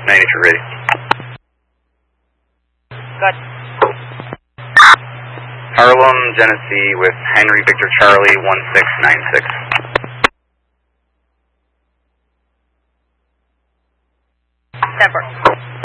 690 if you're ready. Good. Harlem, Genesee with Henry Victor Charlie 1696. Temper.